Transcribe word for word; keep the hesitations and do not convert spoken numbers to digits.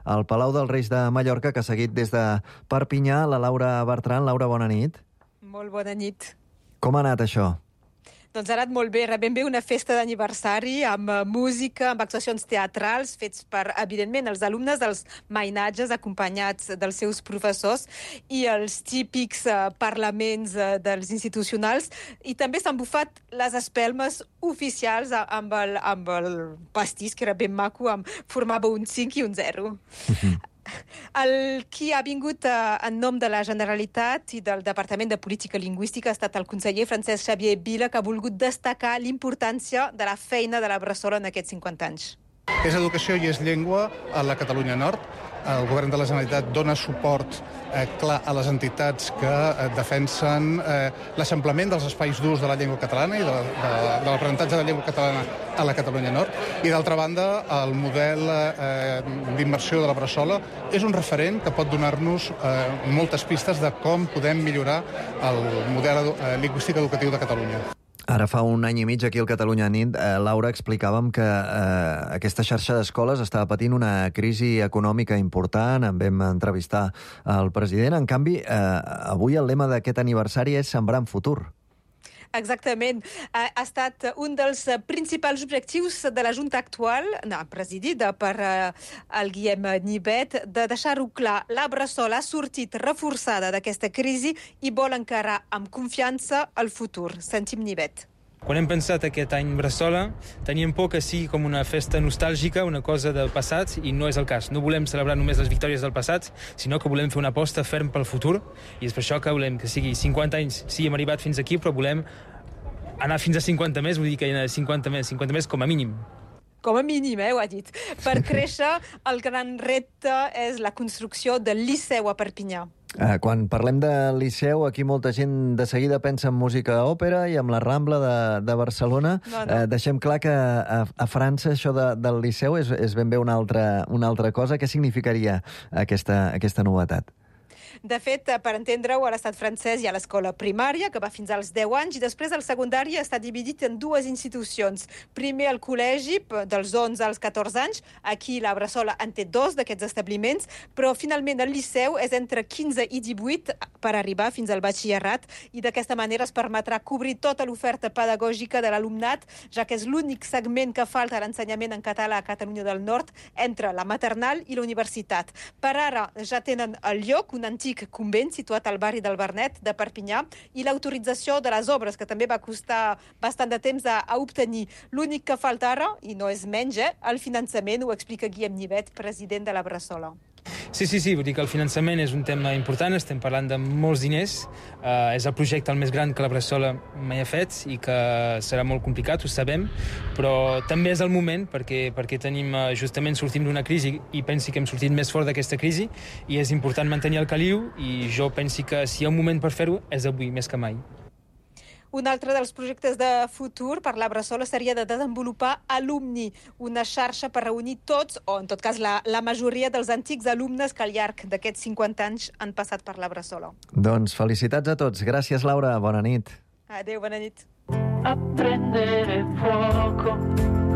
al Palau dels Reis de Mallorca, que ha seguit des de Perpinyà, la Laura Bertran. Laura, bona nit. Molt bona nit. Com ha anat això? Doncs ha anat molt bé, rebem bé una festa d'aniversari amb música, amb actuacions teatrals fets per, evidentment, els alumnes dels mainatges acompanyats dels seus professors i els típics eh, parlaments eh, dels institucionals, i també s'han bufat les espelmes oficials amb el, amb el pastís, que era ben maco, amb, formava un cinc i un zero. El qui ha vingut eh, en nom de la Generalitat i del Departament de Política Lingüística ha estat el conseller Francesc Xavier Vila, que ha volgut destacar l'importància de la feina de la Bressola en aquests cinquanta anys. És educació i és llengua a la Catalunya Nord. El govern de la Generalitat dona suport eh, clar a les entitats que eh, defensen eh, l'assemblement dels espais d'ús de la llengua catalana i de, de, de l'aprenentatge de la llengua catalana a la Catalunya Nord. I, d'altra banda, el model eh, d'immersió de la Bressola és un referent que pot donar-nos eh, moltes pistes de com podem millorar el model eh, lingüístic educatiu de Catalunya. Ara fa un any i mig aquí al Catalunya Nit, eh, Laura, explicàvem que eh, aquesta xarxa d'escoles estava patint una crisi econòmica important, en vam entrevistar el president. En canvi, eh, avui el lema d'aquest aniversari és sembrar en futur. Exactament. Ha estat un dels principals objectius de la Junta actual, no, presidida per uh, el Guillem Nibet, de deixar-ho clar. La Bressola ha sortit reforçada d'aquesta crisi i vol encarar amb confiança el futur. Sentim Nibet. Quan hem pensat aquest any Bressola, teníem por que sigui com una festa nostàlgica, una cosa del passat, i no és el cas. No volem celebrar només les victòries del passat, sinó que volem fer una aposta ferm pel futur, i és per això que volem que sigui cinquanta anys. Sí, hem arribat fins aquí, però volem anar fins a cinquanta més, vull dir que hi ha cinquanta més, cinquanta més com a mínim. Com a mínim, eh, ho ha dit. Per créixer, el gran repte és la construcció del Liceu a Perpinyà. Eh, quan parlem de Liceu, aquí molta gent de seguida pensa en música òpera i amb la Rambla de, de Barcelona. No, no. Eh, deixem clar que a, a França això de, del Liceu és, és ben bé una altra, una altra cosa. Què significaria aquesta, aquesta novetat? De fet, per entendre-ho, a l'estat francès hi ha l'escola primària, que va fins als deu anys, i després el secundari està dividit en dues institucions. Primer el col·legi, dels onze als catorze anys. Aquí la Bressola en té dos d'aquests establiments, però finalment el liceu és entre quinze i divuit per arribar fins al batxillerat, i d'aquesta manera es permetrà cobrir tota l'oferta pedagògica de l'alumnat, ja que és l'únic segment que falta a l'ensenyament en català a Catalunya del Nord entre la maternal i la universitat. Per ara ja tenen el lloc, un antic convent situat al barri del Vernet de Perpinyà, i l'autorització de les obres, que també va costar bastant de temps a, a obtenir. L'únic que falta ara, i no és menys, eh, el finançament, ho explica Guillem Nibet, president de la Bressola. Sí, sí, sí, vull dir que el finançament és un tema important, estem parlant de molts diners, eh, és el projecte el més gran que la Bressola mai ha fet i que serà molt complicat, ho sabem, però també és el moment perquè, perquè tenim, eh, justament sortim d'una crisi i pensi que hem sortit més fort d'aquesta crisi i és important mantenir el caliu, i jo pensi que si hi ha un moment per fer-ho és avui, més que mai. Un altre dels projectes de futur per la Bressola seria de desenvolupar Alumni, una xarxa per reunir tots, o en tot cas la, la majoria dels antics alumnes que al llarg d'aquests cinquanta anys han passat per la Bressola. Doncs felicitats a tots. Gràcies, Laura. Bona nit. Adéu, bona nit. A prendere fuoco